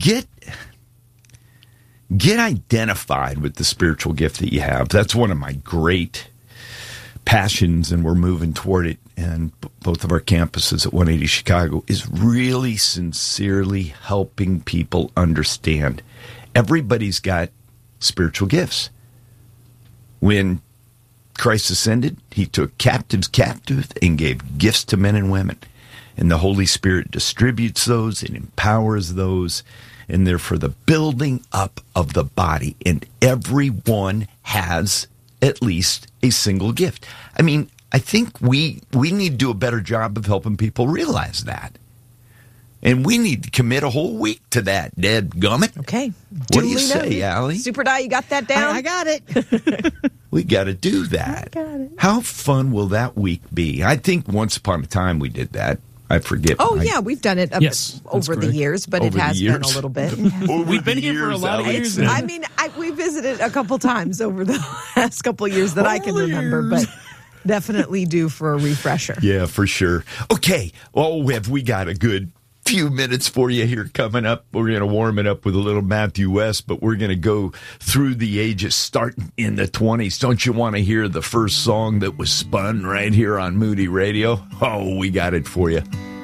get identified with the spiritual gift that you have. That's one of my great passions, and we're moving toward it. And both of our campuses at 180 Chicago is really sincerely helping people understand everybody's got spiritual gifts. When Christ ascended, he took captives captive and gave gifts to men and women. And the Holy Spirit distributes those and empowers those, and they're for the building up of the body. And everyone has at least a single gift. I mean, I think we need to do a better job of helping people realize that. And we need to commit a whole week to that, dadgummit. Okay. What do you say, Allie? Super Di, you got that down? I got it. We got to do that. I got it. How fun will that week be? I think once upon a time we did that. I forget. Oh, yeah, we've done it Yes, over the years, but Over it the has years. been a little bit. We've been here for a lot of years now. I mean, we visited a couple times over the last couple of years that I can remember, but definitely due for a refresher. Yeah, for sure. Okay. Well, have we got a good few minutes for you here coming up. We're going to warm it up with a little Matthew West, but we're going to go through the ages starting in the 20s. Don't you want to hear the first song that was spun right here on Moody Radio? Oh, we got it for you.